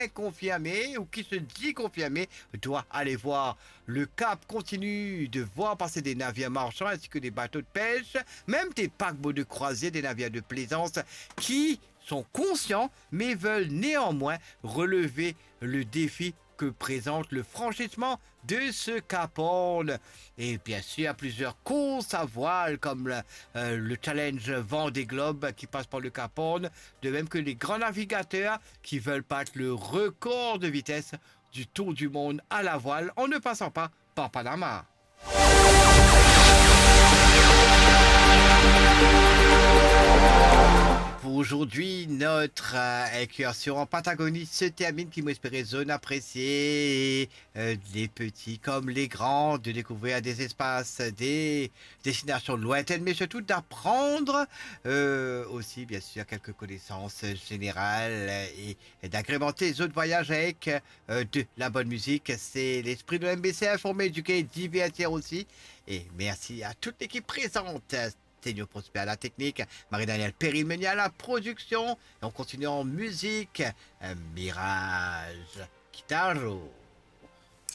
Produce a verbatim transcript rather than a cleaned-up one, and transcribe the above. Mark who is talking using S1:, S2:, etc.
S1: confirmé ou qui se dit confirmé doit aller voir. Le Cap continue de voir passer des navires marchands ainsi que des bateaux de pêche, même des paquebots de croisière, des navires de plaisance qui sont conscients mais veulent néanmoins relever le défi que présente le franchissement de ce Cap Horn. Et bien sûr, il y a plusieurs courses à voile comme le, euh, le challenge Vendée Globe qui passe par le Cap Horn, de même que les grands navigateurs qui veulent battre le record de vitesse du tour du monde à la voile en ne passant pas par Panama. Pour aujourd'hui, notre euh, excursion en Patagonie se termine, qui m'espérait zone appréciée, et, euh, les petits comme les grands, de découvrir des espaces, des destinations lointaines, mais surtout d'apprendre euh, aussi, bien sûr, quelques connaissances générales et, et d'agrémenter les autres voyages avec euh, de la bonne musique. C'est l'esprit de l'M B C, informer, éduquer, divertir aussi. Et merci à toute l'équipe présente. Seigneur Prosper à la technique, Marie-Danielle Perry-Meunier à la production. Et on continue en musique. Un mirage. Guitaro.